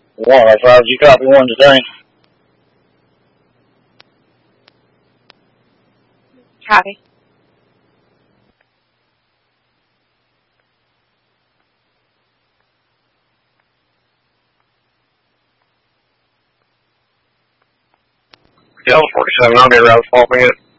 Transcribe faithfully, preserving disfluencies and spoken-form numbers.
One oh five, you copy one today? Copy. Delta forty-seven, I'll get around to fall in.